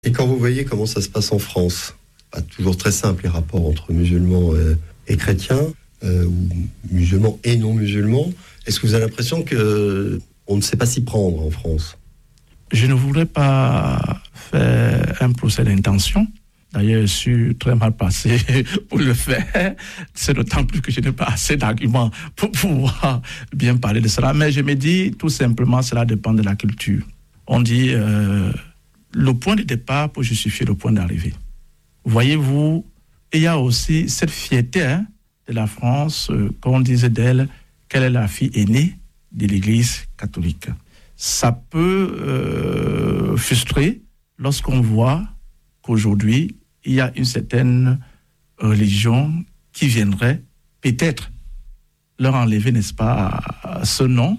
Et quand vous voyez comment ça se passe en France, pas toujours très simple les rapports entre musulmans et chrétiens, ou musulmans et non musulmans, est-ce que vous avez l'impression qu'on ne sait pas s'y prendre en France ? Je ne voudrais pas faire un procès d'intention. D'ailleurs, je suis très mal placé pour le faire. C'est d'autant plus que je n'ai pas assez d'arguments pour pouvoir bien parler de cela. Mais je me dis, tout simplement, cela dépend de la culture. On dit le point de départ pour justifier le point d'arrivée. Voyez-vous, il y a aussi cette fierté de la France, qu'on disait d'elle qu'elle est la fille aînée de l'Église catholique. Ça peut frustrer lorsqu'on voit qu'aujourd'hui, il y a une certaine religion qui viendrait peut-être leur enlever, n'est-ce pas, ce nom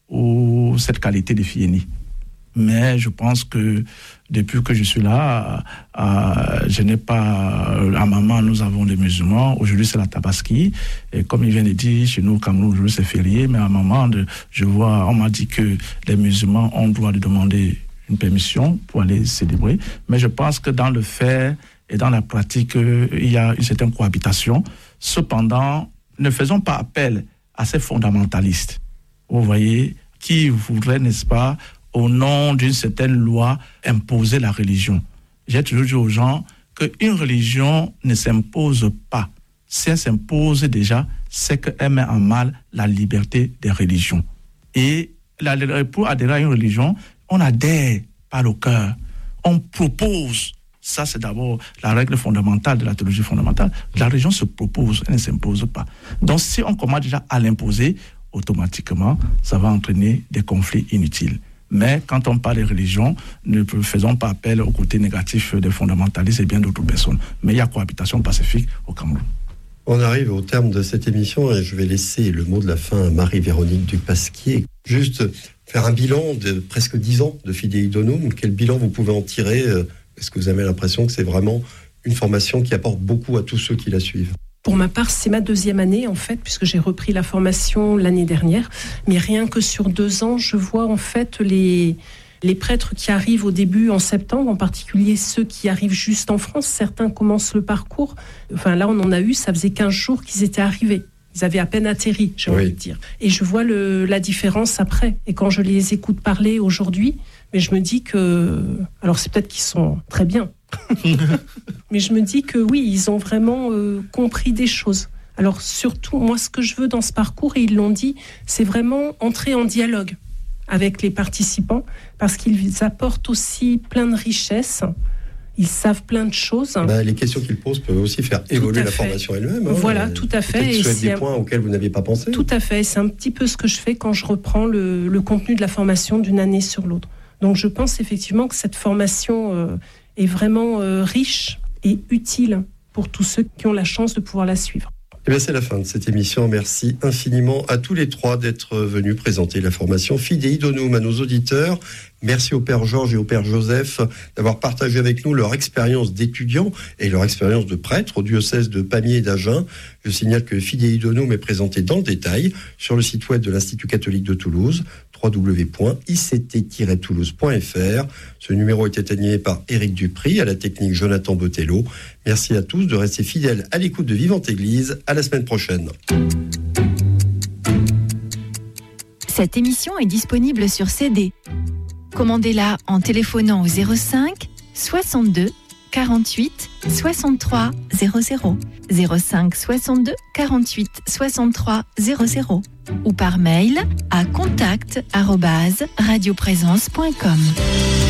ou cette qualité de fille aînée. Mais je pense que depuis que je suis là, je n'ai pas... À maman, nous avons des musulmans. Aujourd'hui, c'est la Tabaski. Et comme il vient de dire, chez nous, au Cameroun, aujourd'hui, c'est férié. Mais à maman, on m'a dit que les musulmans ont le droit de demander une permission pour aller célébrer. Mais je pense que dans le fait et dans la pratique, il y a une certaine cohabitation. Cependant, ne faisons pas appel à ces fondamentalistes, vous voyez, qui voudraient, n'est-ce pas, au nom d'une certaine loi, imposer la religion. J'ai toujours dit aux gens qu'une religion ne s'impose pas. Si elle s'impose déjà, c'est qu'elle met en mal la liberté des religions. Et pour adhérer à une religion, on adhère par le cœur. On propose. Ça, c'est d'abord la règle fondamentale de la théologie fondamentale. La religion se propose, elle ne s'impose pas. Donc, si on commence déjà à l'imposer, automatiquement, ça va entraîner des conflits inutiles. Mais quand on parle de religion, ne faisons pas appel au côté négatif des fondamentalistes et bien d'autres personnes. Mais il y a cohabitation pacifique au Cameroun. On arrive au terme de cette émission et je vais laisser le mot de la fin à Marie-Véronique Dupasquier. Juste faire un bilan de presque 10 ans de Fidei Donum. Quel bilan vous pouvez en tirer ? Est-ce que vous avez l'impression que c'est vraiment une formation qui apporte beaucoup à tous ceux qui la suivent ? Pour ma part, c'est ma 2e année, en fait, puisque j'ai repris la formation l'année dernière. Mais rien que sur 2 ans, je vois, en fait, les prêtres qui arrivent au début en septembre, en particulier ceux qui arrivent juste en France. Certains commencent le parcours. Enfin, là, on en a eu, ça faisait 15 jours qu'ils étaient arrivés. Ils avaient à peine atterri, j'ai envie de dire. Et je vois la différence après. Et quand je les écoute parler aujourd'hui, mais je me dis que... Alors, c'est peut-être qu'ils sont très bien. Mais je me dis que oui, ils ont vraiment compris des choses. Alors surtout, moi, ce que je veux dans ce parcours, et ils l'ont dit, c'est vraiment entrer en dialogue avec les participants, parce qu'ils apportent aussi plein de richesses. Ils savent plein de choses. Les questions qu'ils posent peuvent aussi faire évoluer la formation elle-même. Voilà, tout à fait. Et c'est des points auxquels vous n'aviez pas pensé. Tout à fait. C'est un petit peu ce que je fais quand je reprends le contenu de la formation d'une année sur l'autre. Donc je pense effectivement que cette formation est vraiment riche et utile pour tous ceux qui ont la chance de pouvoir la suivre. Eh bien, c'est la fin de cette émission. Merci infiniment à tous les 3 d'être venus présenter la formation Fidei Donum à nos auditeurs. Merci au Père Georges et au Père Joseph d'avoir partagé avec nous leur expérience d'étudiants et leur expérience de prêtres au diocèse de Pamiers et d'Agen. Je signale que Fidei Donum est présenté dans le détail sur le site web de l'Institut catholique de Toulouse, www.ict-toulouse.fr. Ce numéro était animé par Éric Dupry, à la technique Jonathan Botello. Merci à tous de rester fidèles à l'écoute de Vivante Église. À la semaine prochaine. Cette émission est disponible sur CD. Commandez-la en téléphonant au 05 62 48 63 00, 05 62 48 63 00 ou par mail à contact@radioprésence.com.